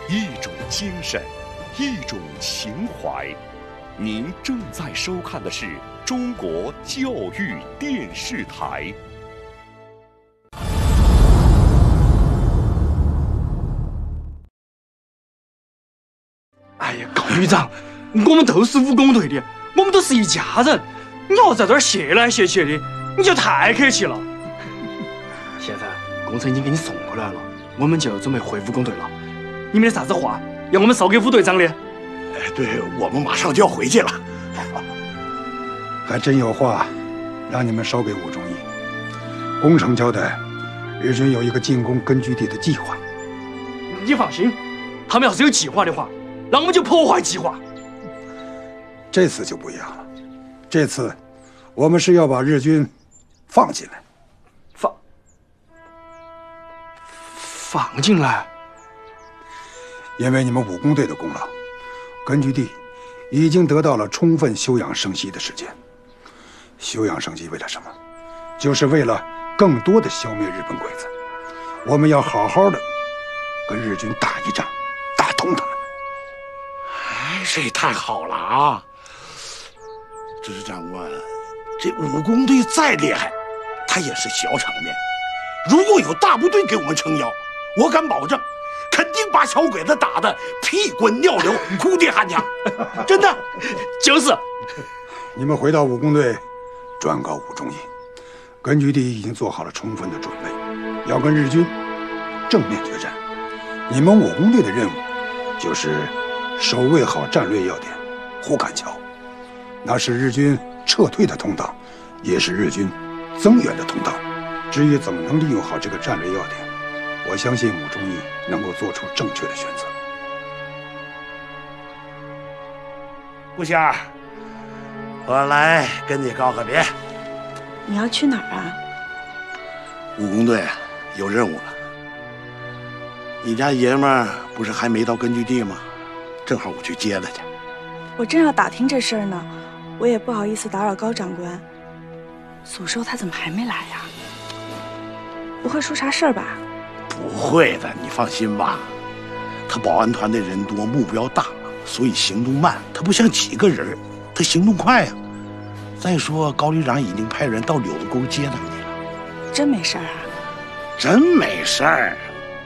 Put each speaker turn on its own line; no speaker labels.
一种精神，一种情怀。您正在收看的是中国教育电视台。
哎呀，高旅长，我们都是武工队的，我们都是一家人，你要在这儿谢来谢去的，你就太客气了。现在工程已经给你送过来了，我们就准备回武工队了。你们的啥子话要我们捎给武队长的？
对，我们马上就要回去了。
还真有话让你们捎给武中义。工程交代，日军有一个进攻根据地的计划。
你放心，他们要是有计划的话，那我们就破坏计划。
这次就不一样了，这次我们是要把日军放进来。
放进来？
因为你们武工队的功劳，根据地已经得到了充分休养生息的时间。休养生息为了什么？就是为了更多的消灭日本鬼子。我们要好好的跟日军打一仗，打通他们。
哎，这也太好了啊！知识长官，这武工队再厉害，他也是小场面。如果有大部队给我们撑腰，我敢保证，肯定把小鬼子打得屁滚尿流、哭爹喊娘。真的，
就是。
你们回到武工队，转告武中义，根据地已经做好了充分的准备，要跟日军正面决战。你们武工队的任务就是守卫好战略要点胡杆桥，那是日军撤退的通道，也是日军增援的通道。至于怎么能利用好这个战略要点，我相信武中义能够做出正确的选择。
顾仙儿，我来跟你告个别。
你要去哪儿啊？
武工队有任务了。你家爷们儿不是还没到根据地吗？正好我去接他去。
我正要打听这事儿呢，我也不好意思打扰高长官。祖寿他怎么还没来呀？不会出啥事儿吧？
不会的，你放心吧。他保安团的人多，目标大，所以行动慢。他不像几个人，他行动快呀。再说高旅长已经派人到柳子沟接他们去了。
真没事儿啊？
真没事儿。